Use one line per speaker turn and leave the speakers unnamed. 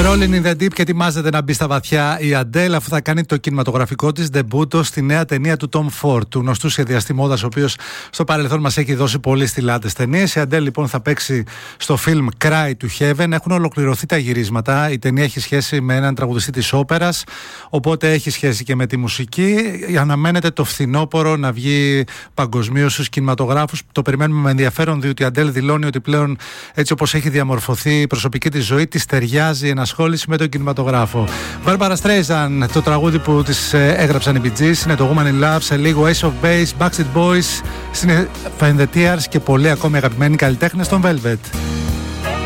Rolling in the Deep και ετοιμάζεται να μπει στα βαθιά η Adele, αφού θα κάνει το κινηματογραφικό της ντεμπούτο στη νέα ταινία του Tom Ford, του γνωστού σχεδιαστή μόδας, ο οποίος στο παρελθόν μας έχει δώσει πολύ στιλάτες ταινίες. Η Adele λοιπόν θα παίξει στο φιλμ Cry to Heaven. Έχουν ολοκληρωθεί τα γυρίσματα. Η ταινία έχει σχέση με έναν τραγουδιστή της όπερας, οπότε έχει σχέση και με τη μουσική. Αναμένεται το φθινόπωρο να βγει παγκοσμίως στους κινηματογράφους. Το περιμένουμε με ενδιαφέρον, διότι η Adele δηλώνει ότι πλέον, έτσι όπως έχει διαμορφωθεί η προσωπική της ζωή, της ταιριάζει η ενασχόληση με τον κινηματογράφο. Barbara Streisand, το τραγούδι που της έγραψαν οι Bee Gees, είναι το Woman in Love, σε λίγο Ace of Base, Backstreet Boys, Find the Tears και πολλοί ακόμη αγαπημένοι καλλιτέχνες των Velvet.